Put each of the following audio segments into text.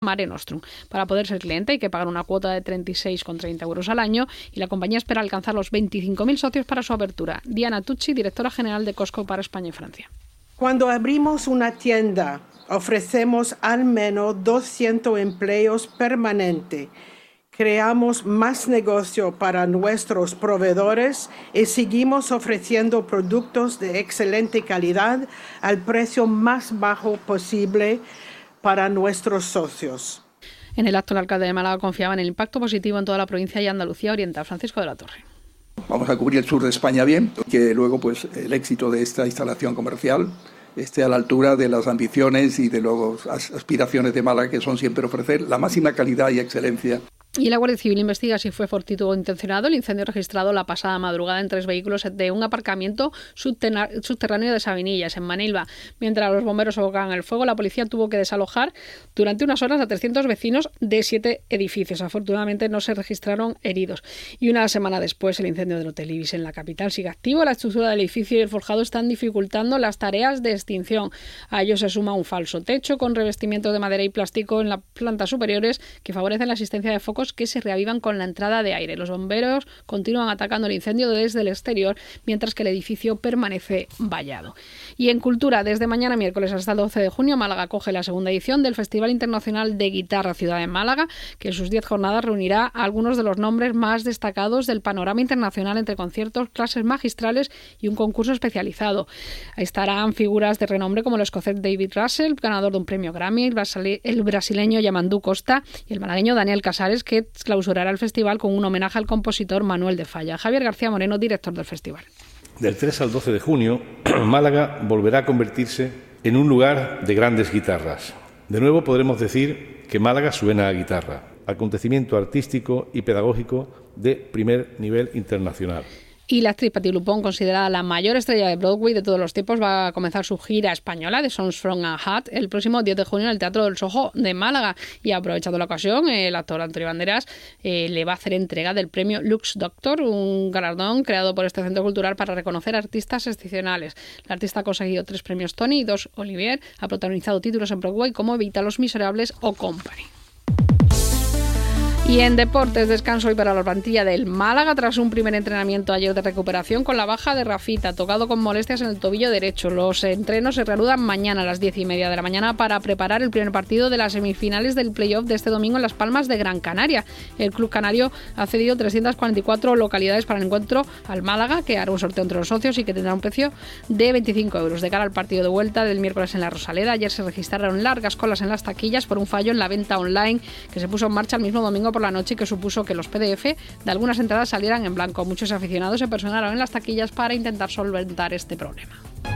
Mare Nostrum. Para poder ser cliente hay que pagar una cuota de 36,30 euros al año y la compañía espera alcanzar los 25.000 socios para su apertura. Diana Tucci, directora general de Costco para España y Francia. Cuando abrimos una tienda, ofrecemos al menos 200 empleos permanentes. Creamos más negocio para nuestros proveedores y seguimos ofreciendo productos de excelente calidad al precio más bajo posible para nuestros socios. En el acto, el alcalde de Málaga confiaba en el impacto positivo en toda la provincia y Andalucía Oriental. Francisco de la Torre. Vamos a cubrir el sur de España bien, que luego pues el éxito de esta instalación comercial esté a la altura de las ambiciones y de las aspiraciones de Málaga, que son siempre ofrecer la máxima calidad y excelencia. Y la Guardia Civil investiga si fue fortuito o intencionado el incendio registrado la pasada madrugada en 3 vehículos de un aparcamiento subterráneo de Sabinillas, en Manilva. Mientras los bomberos sofocaban el fuego, la policía tuvo que desalojar durante unas horas a 300 vecinos de 7 edificios. Afortunadamente no se registraron heridos. Y una semana después, el incendio del Hotel Ibis en la capital sigue activo. La estructura del edificio y el forjado están dificultando las tareas de extinción. A ello se suma un falso techo con revestimientos de madera y plástico en las plantas superiores que favorecen la existencia de focos que se reavivan con la entrada de aire. Los bomberos continúan atacando el incendio desde el exterior, mientras que el edificio permanece vallado. Y en cultura, desde mañana miércoles hasta el 12 de junio, Málaga acoge la segunda edición del Festival Internacional de Guitarra Ciudad de Málaga, que en sus 10 jornadas reunirá a algunos de los nombres más destacados del panorama internacional entre conciertos, clases magistrales y un concurso especializado. Estarán figuras de renombre como el escocés David Russell, ganador de un premio Grammy, el brasileño Yamandu Costa y el malagueño Daniel Casares, que clausurará el festival con un homenaje al compositor Manuel de Falla. Javier García Moreno, director del festival. Del 3 al 12 de junio, Málaga volverá a convertirse en un lugar de grandes guitarras. De nuevo podremos decir que Málaga suena a guitarra, acontecimiento artístico y pedagógico de primer nivel internacional. Y la actriz Patti LuPone, considerada la mayor estrella de Broadway de todos los tiempos, va a comenzar su gira española de Songs from a Hat el próximo 10 de junio en el Teatro del Soho de Málaga. Y aprovechando la ocasión, el actor Antonio Banderas le va a hacer entrega del premio Lux Doctor, un galardón creado por este centro cultural para reconocer artistas excepcionales. La artista ha conseguido 3 premios Tony y 2 Olivier, ha protagonizado títulos en Broadway como Evita los Miserables o Company. Y en deportes, descanso hoy para la plantilla del Málaga tras un primer entrenamiento ayer de recuperación con la baja de Rafita, tocado con molestias en el tobillo derecho. Los entrenos se reanudan mañana a las 10:30 de la mañana para preparar el primer partido de las semifinales del playoff de este domingo en Las Palmas de Gran Canaria. El club canario ha cedido 344 localidades para el encuentro al Málaga, que hará un sorteo entre los socios y que tendrá un precio de 25 euros. De cara al partido de vuelta del miércoles en la Rosaleda, ayer se registraron largas colas en las taquillas por un fallo en la venta online que se puso en marcha el mismo domingo por la noche y que supuso que los PDF de algunas entradas salieran en blanco. Muchos aficionados se personaron en las taquillas para intentar solventar este problema.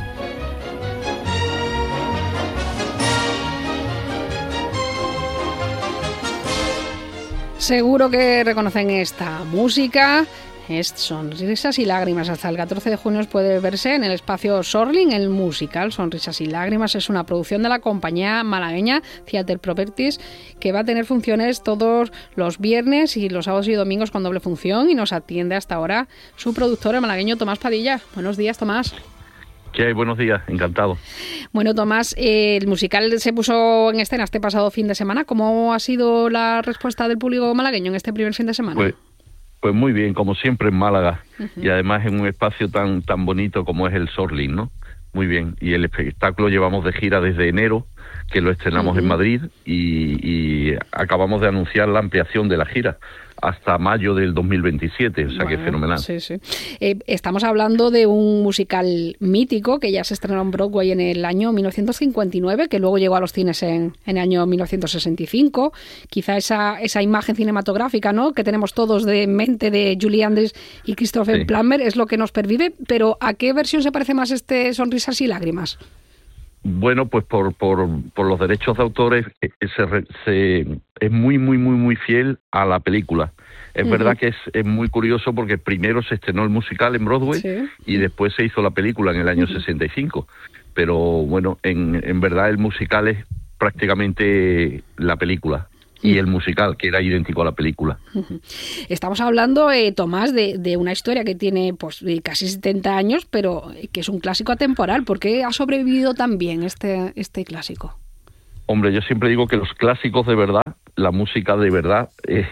Seguro que reconocen esta música. Es Sonrisas y Lágrimas. Hasta el 14 de junio puede verse en el espacio Sorling el musical Sonrisas y Lágrimas. Es una producción de la compañía malagueña Theater Properties, que va a tener funciones todos los viernes y los sábados y domingos con doble función, y nos atiende hasta ahora su productor, el malagueño Tomás Padilla. Buenos días, Tomás. ¿Qué hay? Buenos días, encantado. Bueno, Tomás, el musical se puso en escena este pasado fin de semana. ¿Cómo ha sido la respuesta del público malagueño en este primer fin de semana? Pues muy bien, como siempre en Málaga, y además en un espacio tan bonito como es el Sorling, ¿no? Muy bien, y el espectáculo llevamos de gira desde enero, que lo estrenamos en Madrid, y acabamos de anunciar la ampliación de la gira hasta mayo del 2027, o sea, que es fenomenal. Sí, sí. Estamos hablando de un musical mítico que ya se estrenó en Broadway en el año 1959, que luego llegó a los cines en el año 1965. Quizá esa imagen cinematográfica, ¿no?, que tenemos todos de mente de Julie Andrews y Christopher Plummer es lo que nos pervive, pero ¿a qué versión se parece más este Sonrisas y Lágrimas? Bueno, pues por los derechos de autores es muy fiel a la película. Es verdad que es muy curioso porque primero se estrenó el musical en Broadway y después se hizo la película en el año 65. Pero bueno, en verdad el musical es prácticamente la película. Y el musical, que era idéntico a la película. Estamos hablando, Tomás, de una historia que tiene pues casi 70 años, pero que es un clásico atemporal. ¿Por qué ha sobrevivido tan bien este clásico? Hombre, yo siempre digo que los clásicos de verdad la música de verdad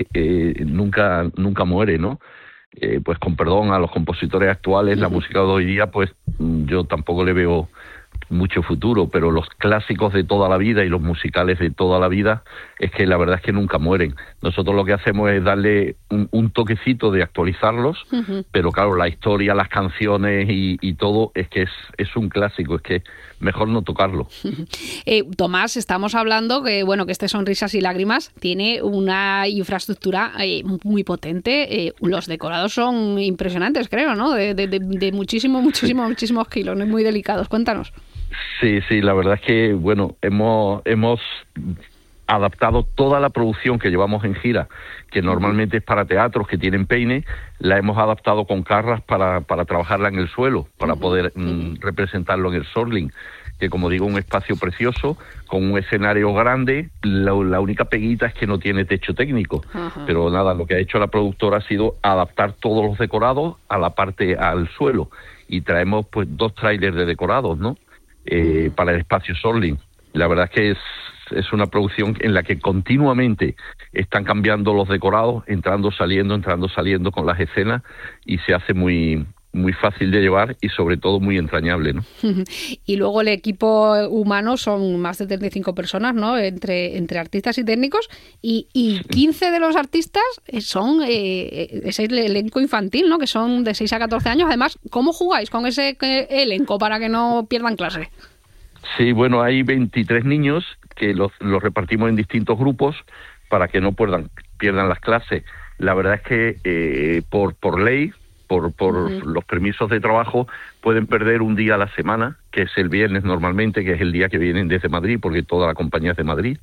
nunca muere, ¿no? Pues con perdón a los compositores actuales, la música de hoy día, pues yo tampoco le veo mucho futuro, pero los clásicos de toda la vida y los musicales de toda la vida, es que la verdad es que nunca mueren. Nosotros lo que hacemos es darle un toquecito de actualizarlos, pero claro, la historia, las canciones y todo, es que es un clásico, es que mejor no tocarlo. Tomás, estamos hablando que este Sonrisas y Lágrimas tiene una infraestructura muy potente. Los decorados son impresionantes, creo, ¿no? De muchísimos kilos, ¿no? Muy delicados. Cuéntanos. Sí, la verdad es que, hemos adaptado toda la producción que llevamos en gira, que normalmente es para teatros que tienen peine, la hemos adaptado con carras para trabajarla en el suelo, para poder representarlo en el Sorling, que como digo, un espacio precioso, con un escenario grande. La única peguita es que no tiene techo técnico, pero nada, lo que ha hecho la productora ha sido adaptar todos los decorados al suelo, y traemos pues 2 trailers de decorados, ¿no? Para el espacio Sorling. La verdad es que es una producción en la que continuamente están cambiando los decorados, entrando, saliendo con las escenas, y se hace muy fácil de llevar y sobre todo muy entrañable, ¿no? Y luego el equipo humano son más de 35 personas, ¿no? Entre artistas y técnicos, y 15 de los artistas son ese elenco infantil, ¿no? Que son de 6 a 14 años. Además, ¿cómo jugáis con ese elenco para que no pierdan clase? Sí, hay 23 niños que los repartimos en distintos grupos para que no pierdan las clases. La verdad es que por ley, por los permisos de trabajo, pueden perder un día a la semana, que es el viernes normalmente, que es el día que vienen desde Madrid, porque toda la compañía es de Madrid,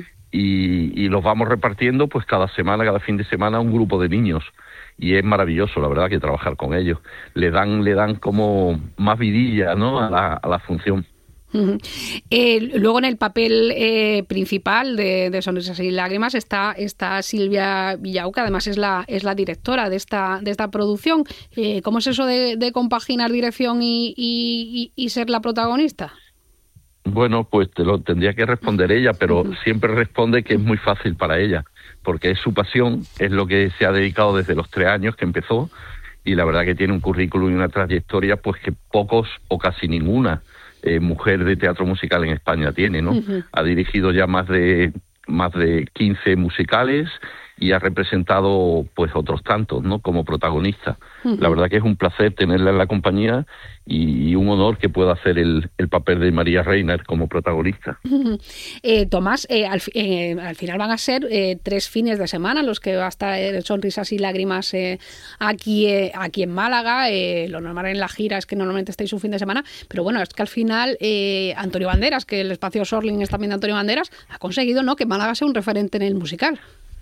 y los vamos repartiendo pues cada semana, cada fin de semana, a un grupo de niños, y es maravilloso, la verdad, que trabajar con ellos. Le dan como más vidilla, ¿no?, a la función. Luego en el papel principal de Sonrisas y Lágrimas está Silvia Villau, que además es la directora de esta producción. ¿Cómo es eso de compaginar dirección y ser la protagonista? Pues te lo tendría que responder ella, pero siempre responde que es muy fácil para ella, porque es su pasión, es lo que se ha dedicado desde los 3 años que empezó, y la verdad que tiene un currículum y una trayectoria pues que pocos o casi ninguna mujer de teatro musical en España tiene, ¿no? Ha dirigido ya más de 15 musicales y ha representado pues otros tantos, ¿no?, como protagonista. La verdad que es un placer tenerla en la compañía y un honor que pueda hacer el papel de María Reiner como protagonista. Tomás, al final van a ser 3 fines de semana los que va a estar Sonrisas y Lágrimas aquí en Málaga. Lo normal en la gira es que normalmente estéis un fin de semana, pero es que al final Antonio Banderas, que el espacio Sorling es también de Antonio Banderas, ha conseguido, ¿no?, que Málaga sea un referente en el musical.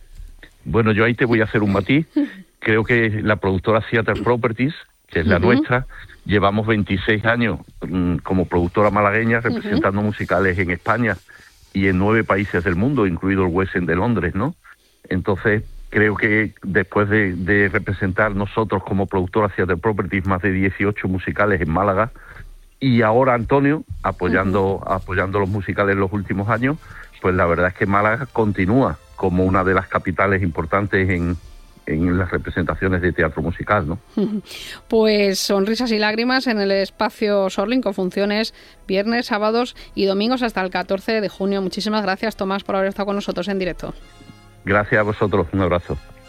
Yo ahí te voy a hacer un matiz. Creo que la productora Theatre Properties, que es la nuestra, llevamos 26 años como productora malagueña representando musicales en España y en 9 países del mundo, incluido el West End de Londres, ¿no? Entonces, creo que después de representar nosotros como productora Theatre Properties más de 18 musicales en Málaga, y ahora Antonio apoyando los musicales en los últimos años, pues la verdad es que Málaga continúa como una de las capitales importantes en las representaciones de teatro musical, ¿no? Pues Sonrisas y Lágrimas en el espacio Sorling, con funciones viernes, sábados y domingos hasta el 14 de junio. Muchísimas gracias, Tomás, por haber estado con nosotros en directo. Gracias a vosotros, un abrazo.